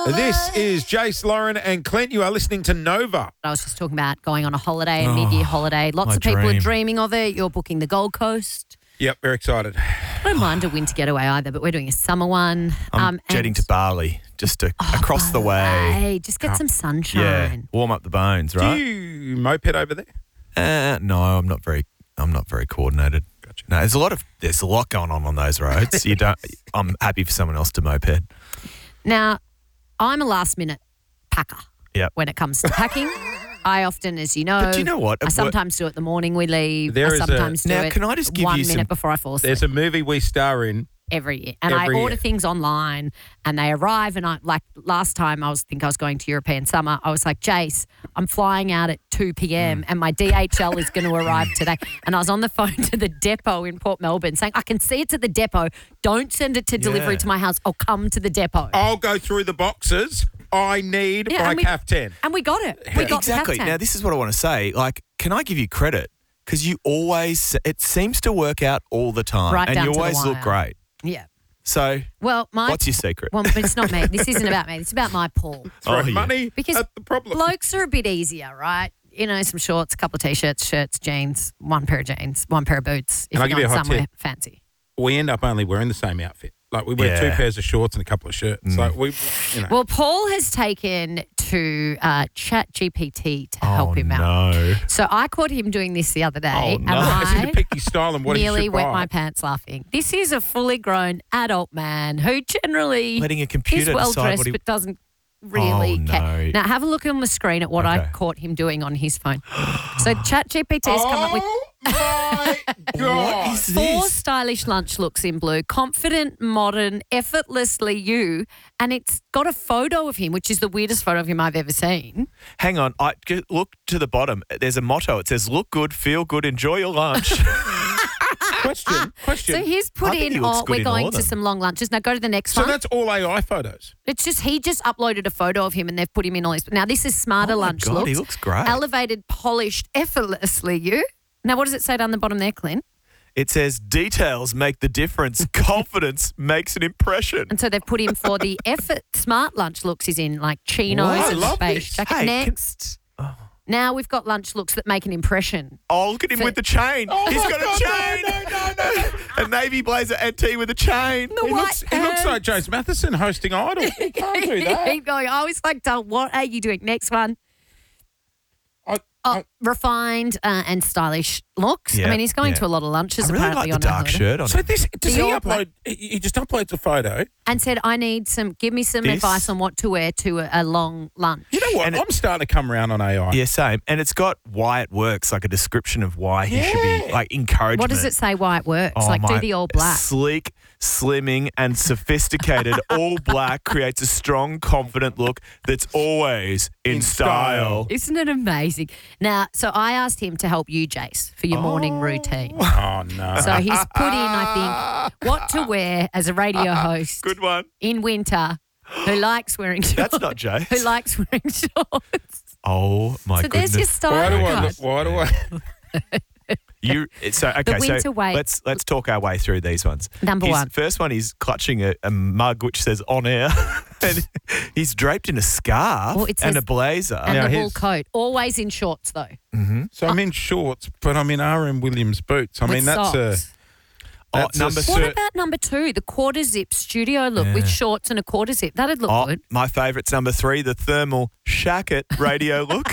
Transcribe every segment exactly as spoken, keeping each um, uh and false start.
This is Jace, Lauren and Clint. You are listening to Nova. I was just talking about going on a holiday, a Oh, mid-year holiday. Lots my of people dream. are dreaming of it. You're booking the Gold Coast. Yep, very excited. I don't mind a winter getaway either, but we're doing a summer one. I'm Um, jetting and- to Bali just to Oh, across the way. Hey, just get some sunshine. Yeah, warm up the bones, Do right? you moped over there? Uh, no, I'm not very. I'm not very coordinated. Gotcha. No, there's a lot of there's a lot going on on those roads. You don't. I'm happy for someone else to moped. Now, I'm a last-minute packer Yep. when it comes to packing. I often, as you know, But do you know what? I What- sometimes do it the morning we leave. There I is a- sometimes do Now, it can I just give one you minute some- before I fall asleep. There's a movie we star in. Every year. And Every I order year. things online and they arrive and I like last time I was think I was going to European summer, I was like, Jace, I'm flying out at two p.m. and my D H L is going to arrive today. And I was on the phone to the depot in Port Melbourne saying, I can see it's at the depot. Don't send it to delivery Yeah. to my house. I'll come to the depot. I'll go through the boxes. I need Yeah, my and we- C A F ten. And we got it. We got exactly. the Now, this is what I want to say. Like, can I give you credit? Because you always, it seems to work out all the time, Right and down you to the always look wire. great. Yeah. So, Well, my what's your secret? well, but it's not me. This isn't about me. It's about my Paul. Throw Oh, yeah. money Because at the problem. Blokes are a bit easier, right? You know, some shorts, a couple of t-shirts, shirts, jeans, one pair of jeans, one pair of boots. If Can I you're give you a going hot somewhere tip? fancy. we end up only wearing the same outfit. Like we wear Yeah. two pairs of shorts and a couple of shirts. Like we, you know. Well, Paul has taken to uh, Chat G P T to oh, help him out. no. So I caught him doing this the other day, Oh, and no. I see I to pick his style and what he nearly should wet buy. my pants laughing. This is a fully grown adult man who generally Letting a is computer well decide dressed what he... but doesn't really Oh, care. no. Now have a look on the screen at what I Okay. caught him doing on his phone. So Chat G P T has come up with Oh my God. What is four this? stylish lunch looks in blue, confident, modern, effortlessly you, and it's got a photo of him, which is the weirdest photo of him I've ever seen. Hang on. I g- look to the bottom. There's a motto. It says, look good, feel good, enjoy your lunch. Question, question. So he's put I think in, he looks oh, good we're in all going of to them. some long lunches. Now go to the next So one. that's all A I photos. It's just, he just uploaded a photo of him and they've put him in all this. Now this is smarter Oh my lunch God, looks. he looks great. Elevated, polished, effortlessly you. Now what does it say down the bottom there, Clint? It says, details make the difference. Confidence makes an impression. And so they've put him for the effort smart lunch looks. He's in like chinos Wow, I and love space this. jacket. Hey, can- Next. Now we've got lunch looks that make an impression. Oh, look at him So- with the chain. Oh He's my got God, a chain. No, no, no, no. A navy blazer and tee with a chain. The He white looks, he looks like James Matheson hosting Idol. You can't do that. Keep going. I was like, "Duh, what are you doing? Next one. I, Oh, I, refined uh, and stylish looks. I Yeah, mean, he's going yeah. to a lot of lunches I really apparently like the on a dark holiday. shirt on so him. this does he The all upload? He he just uploads a photo. And said, I need some, give me some This- advice on what to wear to a, a long lunch. You know what? And it- I'm starting to come around on A I. Yeah, same. And it's got why it works, like a description of why he should be, Yeah. like encouragement. What does it say why it works? Oh, like, do my- the all black. Sleek, slimming, and sophisticated all black creates a strong, confident look that's always in, In style. style. Isn't it amazing? Now, so I asked him to help you, Jace, for your morning routine. Oh no. So he's put in, I think, what to wear as a radio host Good one. in winter who likes wearing shorts. That's not Jace. Who likes wearing shorts. Oh my so there's your goodness. style why do I? guide. Look, why do I? You so okay. winter so weight. let's let's talk our way through these ones. Number His one. First one, he's clutching a, a mug which says "on air," and he's draped in a scarf Well, it and says- a blazer. And Now the wool his- coat. Always in shorts, though. So I'm in shorts, but I'm in R M Williams boots. I with mean, that's a. socks. Oh, That's a number cer- What about number two, the quarter zip studio look with Yeah. shorts and a quarter zip? That'd look Oh, good. my favourite's number three, the thermal shacket radio look.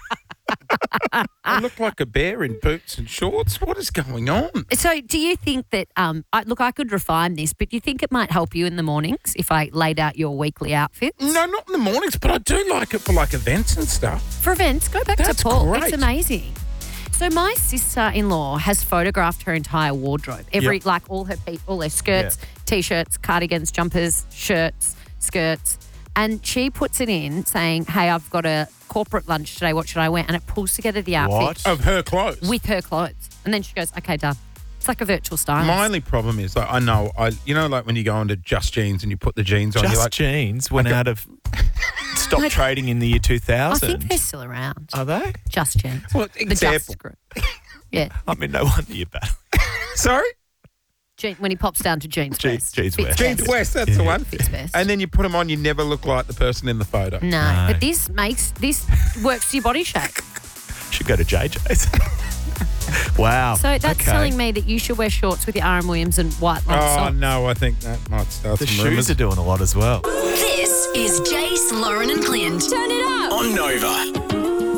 I look like a bear in boots and shorts. What is going on? So, do you think that? Um, I, look, I could refine this, but do you think it might help you in the mornings if I laid out your weekly outfits No, not in the mornings, but I do like it for like events and stuff. for events? Go back That's to Paul. great. It's amazing. So my sister-in-law has photographed her entire wardrobe. Every Yep. like all her pe- all her skirts, t-shirts, cardigans, jumpers, shirts, skirts, and she puts it in saying, "Hey, I've got a corporate lunch today. What should I wear?" And it pulls together the outfit What? Of her clothes. with her clothes, and then she goes, "Okay, done." It's like a virtual stylist. My only problem is like I know I you know like when you go into Just Jeans and you put the jeans on, Just you're like, Jeans went Okay. out of stopped trading in the year two I thousand. think they're still around. Are they? Just Jeans. well, The example. Just group. Yeah. I mean, no wonder you're bad. Sorry. Je- when he pops down to Jeans Je- West. Jeans Fits West. Jeans best. West, that's the one. Fits best. And then you put them on, you never look like the person in the photo. No, No. but this makes this works to your body shape. Should go to J J's. Wow. So that's okay. telling me that you should wear shorts with your R M Williams and white long Oh, socks. no, I think that might start The some shoes rumours. are doing a lot as well. This is Jace, Lauren and Clint. Turn it up. On Nova.